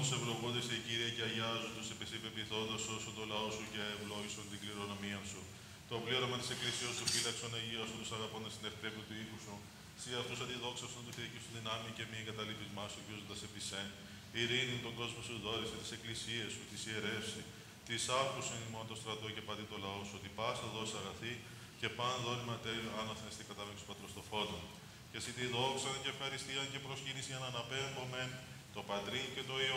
τους ευλογούντες η Κύριε και αγιάζουν τους επισυπεπιθόντος όσο το λαό σου και ευλόγησον την κληρονομία σου. Το πλήρωμα της Εκκλησίας σου φύλαξον αγίωσον τους αγαπώντας την ευπρέπεια του οίκου σου. Σύ αυτούς αντιδόξασον του θεϊκού σου δυνάμει και μη εγκαταλείπισμά σου γιώζοντας επί σέν. Ειρήνη τον κόσμο σου δόρισε, τις εκκλησίες σου, τις ιερεύσει. Της άκουσον ημών το στρατό και πατή το λαό σου, ότι πάσα δόση αγαθή και παν δόρημα τέλειο άνωθεν στη καταβέξη πατροστοφόντων. Και εσύ τη δόξαν και ευχαριστίαν και προσκύνησιαν αναπέμπομεν το Πατρί και το Υιό